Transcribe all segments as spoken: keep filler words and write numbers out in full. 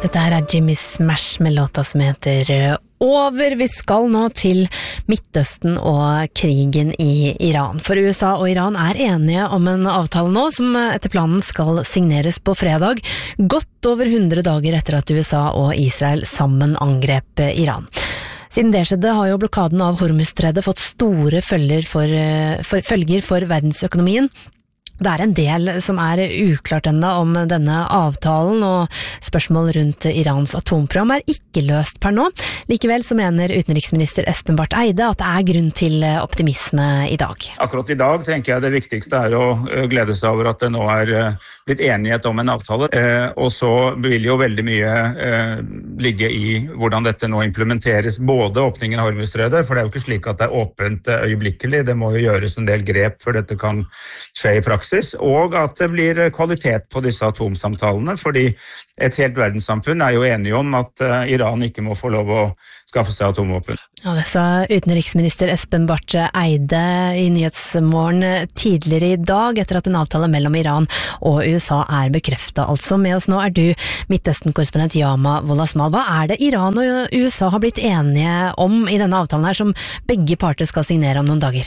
Dette her er Jimmy Smash med låta som heter Over. Vi skal nå til Midtøsten og krigen i Iran. For U S A og Iran er enige om en avtale nå som etter planen skal signeres på fredag, godt over hundre dager etter at U S A og Israel sammen angrep Iran. Siden det skjedde har jo blokaden av Hormuzstredet fått store følger for, for, følger for verdensøkonomien. Det er en del som er uklart enda om denne avtalen, og spørsmål rundt Irans atomprogram er ikke løst per nå. Likevel så mener utenriksminister Espen Barth Eide at det er grunn til optimisme i dag. Akkurat i dag tenker jeg det viktigste er å glede seg over at det nå er blitt enighet om en avtale, og så vil jo veldig mye ligge i hvordan dette nå implementeres, både åpningen av Hormuzstredet, for det er jo ikke slik at det er åpent øyeblikkelig, det må jo gjøres en del grep før dette kan skje i praksis. Og at det blir kvalitet på disse atomsamtalene, fordi et helt verdenssamfunn er jo enige om at Iran ikke må få lov å skaffe seg atomvåpen. Ja, det sa utenriksminister Espen Barth Eide i Nyhetsmorgen tidligere i dag, etter at en avtale mellom Iran og U S A er bekreftet. Altså, med oss nå er du Midtøsten-korrespondent Yama Wolasmal. Hva er det Iran og U S A har blitt enige om i denne avtalen her, som begge parter skal signere om noen dager?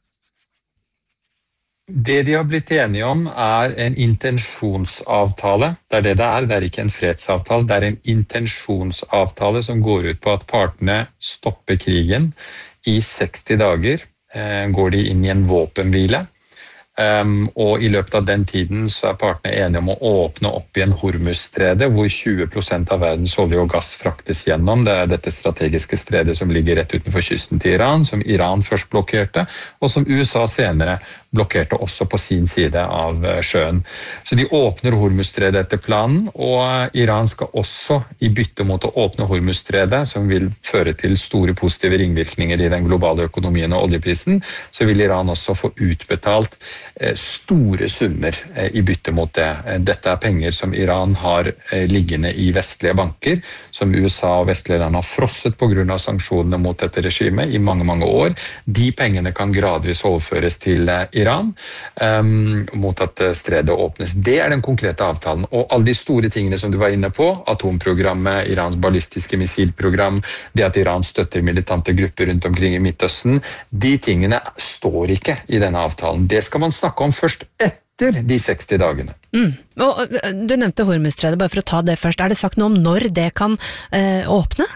Det de har blitt enige om er en intensjonsavtale. Det er det det er, det er ikke en fredsavtale, det er en intensjonsavtale som går ut på at partene stopper krigen. I seksti dager eh, går de inn i en våpenhvile, um, og i løpet av den tiden så er partene enige om å åpne opp igjen Hormuzstredet, hvor tjue prosent av verdens olje og gass fraktes gjennom. Det er dette strategiske stredet som ligger rett utenfor kysten til Iran, som Iran først blokkerte, og som U S A senere blokkerte også på sin side av sjøen. Så de åpner Hormuzstredet etter planen, og Iran skal også i bytte mot å åpne Hormuzstredet, som vil føre til store positive ringvirkninger i den globale økonomien og oljeprisen, så vil Iran også få utbetalt store summer i bytte mot det. Dette er penger som Iran har liggende i vestlige banker, som U S A og vestlige land har frosset på grunn av sanksjonene mot dette regimet i mange, mange år. De pengene kan gradvis overføres til Iran, um, mot at stredet åpnes. Det er den konkrete avtalen. Og alle de store tingene som du var inne på, atomprogrammet, Irans ballistiske missilprogram, det at Iran støtter militante grupper rundt omkring i Midtøsten, de tingene står ikke i denne avtalen. Det skal man snakke om først etter de seksti dagene. Mm. Og du nevnte Hormuzstredet, bare for å ta det først. Er det sagt noe om når det kan eh, åpne?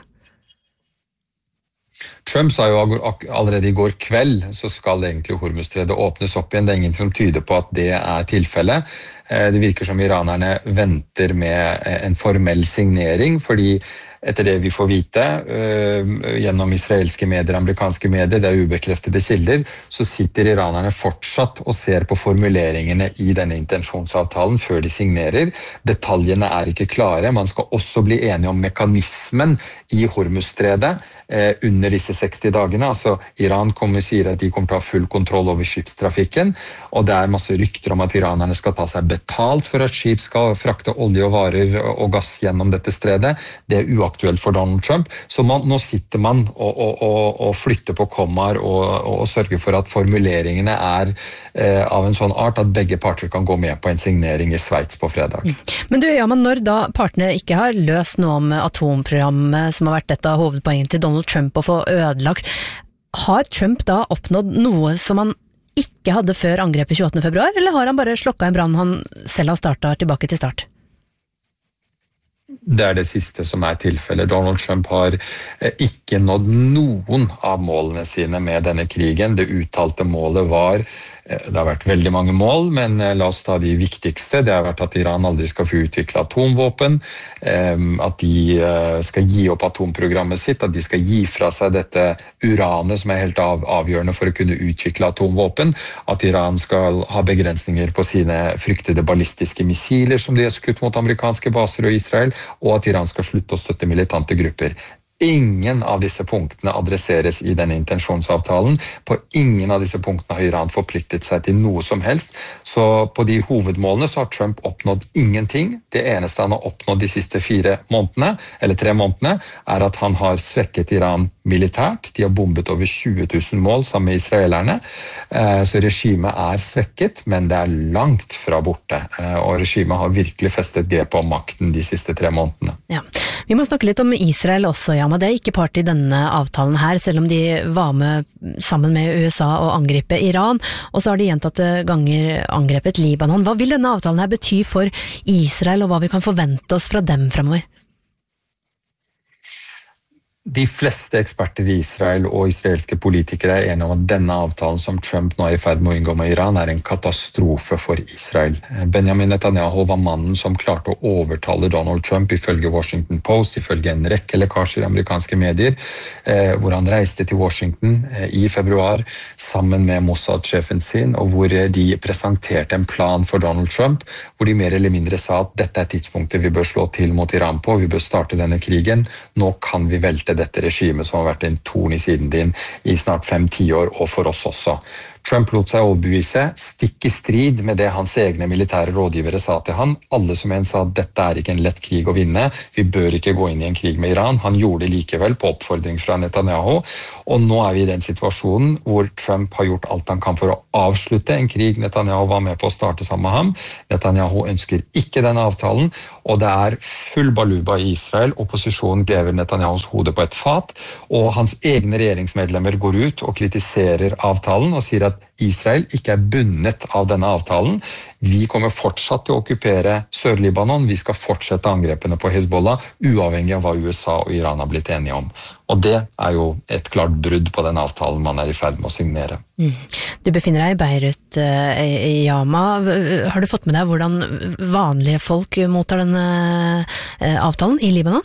Trump sa jo allerede i går kveld så skal egentlig Hormuzstredet åpnes opp igjen. Det er ingen som tyder på at det er tilfellet. Det virker som iranerne venter med en formell signering, fordi etter det vi får vite gjennom israelske medier, amerikanske medier, det er ubekreftede kilder, så sitter iranerne fortsatt og ser på formuleringene i denne intensjonsavtalen før de signerer. Detaljene er ikke klare. Man skal også bli enige om mekanismen i Hormuzstredet under disse seksti dagene. Altså, Iran kommer sier at de kommer til å ha full kontroll over skipstrafikken, og det er masse rykter om at iranerne skal ta seg betalt for at skip skal frakte olje og varer og gass gjennom dette stredet. Det er uaktuelt for Donald Trump, så man, nå sitter man og, og, og, og flytter på kommaer og, og, og sørger for at formuleringene er eh, av en sånn art at begge parter kan gå med på en signering i Sveits på fredag. Men du, ja, men når da partene ikke har løst noe om atomprogrammet, som har vært et av hovedpoengene til Donald Trump å få ødelagt, har Trump da oppnådd noe som han ikke hadde før angrepet tjueåttende februar, eller har han bare slokket en brann han selv har startet tilbake til start? Det er det siste som er tilfellet. Donald Trump har ikke nådd noen av målene sine med denne krigen. Det uttalte målet var, det har vært veldig mange mål, men la oss ta de viktigste. Det har vært at Iran aldri skal få utvikle atomvåpen, at de skal gi opp atomprogrammet sitt, at de skal gi fra seg dette uranet som er helt av, avgjørende for å kunne utvikle atomvåpen, at Iran skal ha begrensninger på sine fryktede ballistiske missiler som de har skutt mot amerikanske baser og Israel, og at Iran skal slutte å støtte militante grupper. Ingen av disse punktene adresseres i denne intensjonsavtalen. På ingen av disse punktene har Iran forpliktet seg til noe som helst. Så på de hovedmålene så har Trump oppnådd ingenting. Det eneste han har oppnådd de siste fire månedene, eller tre månedene, er at han har svekket Iran militært. De har bombet over tjue tusen mål sammen med israelerne. Så regimet er svekket, men det er langt fra borte. Og regimet har virkelig festet grep om makten de siste tre månedene. Ja. Vi må snakke litt om Israel også, ja, men det er ikke part i denne avtalen her, selv om de var med sammen med U S A og angripe Iran, og så har de gjentatte ganger angrepet Libanon. Hva vil denne avtalen her bety for Israel, og hva vi kan forvente oss fra dem fremover? De fleste eksperter i Israel og israelske politikere er enige om at denne avtalen som Trump nå er i ferd med å inngå med Iran er en katastrofe for Israel. Benjamin Netanyahu var mannen som klarte å overtale Donald Trump ifølge Washington Post, ifølge en rekke lekkasjer i amerikanske medier, eh, hvor han reiste til Washington eh, i februar sammen med Mossad-sjefen sin, og hvor de presenterte en plan for Donald Trump, hvor de mer eller mindre sa at dette er tidspunktet vi bør slå til mot Iran på, vi bør starte denne krigen, nå kan vi velte dette regimet som har vært en torn i siden din i snart fem-ti år, og for oss også. Trump lot seg overbevise, stikk i strid med det hans egne militære rådgivere sa til han. Alle som en sa at dette er ikke en lett krig å vinne, vi bør ikke gå inn i en krig med Iran. Han gjorde det likevel på oppfordring fra Netanyahu, og nå er vi i den situasjonen hvor Trump har gjort alt han kan for å avslutte en krig Netanyahu var med på å starte sammen med ham. Netanyahu ønsker ikke denne avtalen, og det er full baluba i Israel. Opposisjonen grever Netanyahus hode på et fat, og hans egne regjeringsmedlemmer går ut og kritiserer avtalen og sier at Israel ikke er bundet av denne avtalen. Vi kommer fortsatt til å okkupere Sør-Libanon, vi skal fortsette angrepene på Hezbollah, uavhengig av hva U S A og Iran har blitt enige om. Og det er jo et klart brudd på den avtalen man er i ferd med å signere. Mm. Du befinner deg i Beirut, i Yama. Har du fått med deg hvordan vanlige folk mottar denne avtalen i Libanon?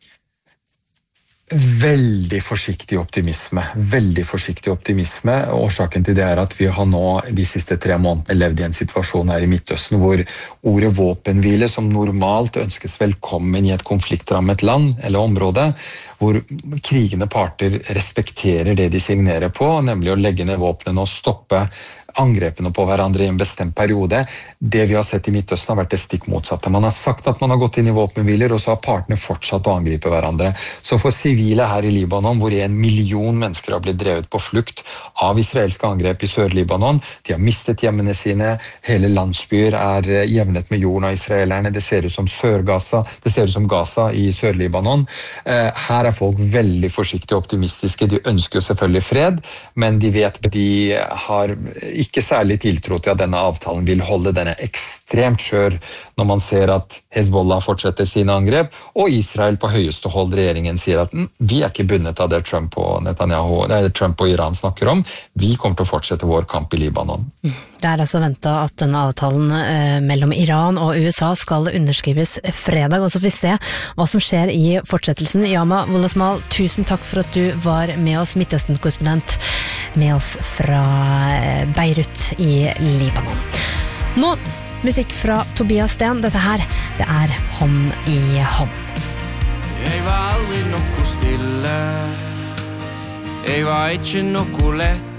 Veldig forsiktig optimisme, veldig forsiktig optimisme. Årsaken til det er at vi har nå de siste tre månedene levd i en situasjon her i Midtøsten hvor ordet våpenhvile som normalt ønskes velkommen i et konfliktrammet land eller område, hvor krigende parter respekterer det de signerer på, nemlig å legge ned våpnene og stoppe angrepene på hverandre i en bestemt periode. Det vi har sett i Midtøsten har vært det stikk motsatte. Man har sagt at man har gått inn i våpenhviler, og så har partene fortsatt å angripe hverandre. Så for sivile her i Libanon, hvor en million mennesker har blitt drevet på flukt av israelske angrep i Sør-Libanon, de har mistet hjemmene sine, hele landsbyer er jevnet med jorden av israelerne, det ser ut som Sør-Gaza, det ser ut som Gaza i Sør-Libanon. Her er folk veldig forsiktige og optimistiske, de ønsker jo selvfølgelig fred, men de vet at de har ikke særlig tiltro til at denne avtalen vil holde. Denne ekstremt skjør når man ser at Hezbollah fortsetter sine angrep, og Israel på høyeste hold, regjeringen sier at vi er ikke bundet av det Trump og, Netanyahu, det Trump og Iran snakker om, vi kommer til å fortsette vår kamp i Libanon. Det er altså ventet at denne avtalen eh, mellom Iran og U S A skal underskrives fredag, og så får vi se hva som skjer i fortsettelsen. Yama Wolasmal, tusen takk for at du var med oss, Midtøsten-korrespondent med oss fra Beirut i Libanon. Nå, musikk fra Tobias Sten. Dette her, det er Hånd i hånd. Jeg var aldri noe stille, jeg var ikke noe lett.